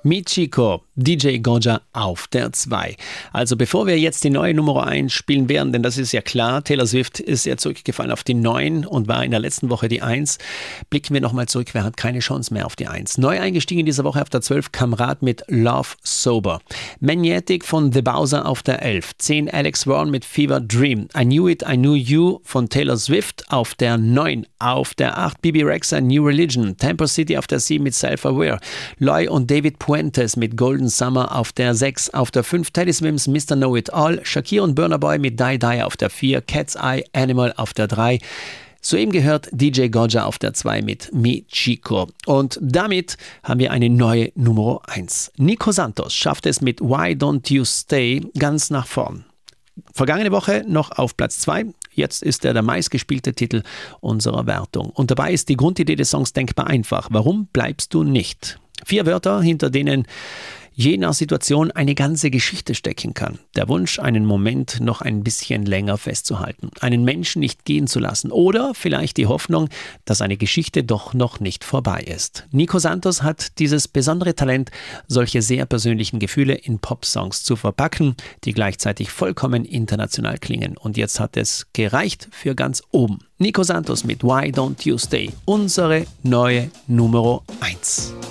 Michiko, DJ Goja auf der 2. Also bevor wir jetzt die neue Nummer 1 spielen werden, denn das ist ja klar, Taylor Swift ist ja zurückgefallen auf die 9 und war in der letzten Woche die 1. Blicken wir nochmal zurück, wer hat keine Chance mehr auf die 1. Neu eingestiegen in dieser Woche auf der 12, Kamrat mit Love Sober. Magnetic von The Bowser auf der 11. 10 Alex Warren mit Fever Dream. I Knew It, I Knew You von Taylor Swift auf der 9. Auf der 8 Bibi Rexha New Religion. Temple City auf der 7 mit Self-Aware. Loy und David Puentes mit Golden Summer auf der 6. Auf der 5 Teddy Swims Mr. Know It All. Shakira und Burna Boy mit Die Die auf der 4. Cat's Eye Animal auf der 3. Soeben gehört DJ Goja auf der 2 mit Michiko. Und damit haben wir eine neue Nummer 1. Nico Santos schafft es mit Why Don't You Stay ganz nach vorn. Vergangene Woche noch auf Platz 2. Jetzt ist er der meistgespielte Titel unserer Wertung. Und dabei ist die Grundidee des Songs denkbar einfach. Warum bleibst du nicht? 4 Wörter, hinter denen je nach Situation eine ganze Geschichte stecken kann. Der Wunsch, einen Moment noch ein bisschen länger festzuhalten, einen Menschen nicht gehen zu lassen oder vielleicht die Hoffnung, dass eine Geschichte doch noch nicht vorbei ist. Nico Santos hat dieses besondere Talent, solche sehr persönlichen Gefühle in Popsongs zu verpacken, die gleichzeitig vollkommen international klingen. Und jetzt hat es gereicht für ganz oben. Nico Santos mit Why Don't You Stay, unsere neue Nummer 1.